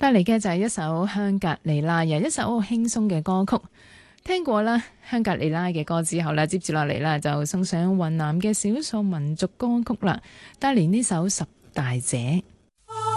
帶嚟嘅就係一首香格里拉，又一首好輕鬆嘅歌曲。聽過啦香格里拉嘅歌之後咧，接住落嚟啦就送上雲南嘅少數民族歌曲啦，帶嚟呢首《十大姐》。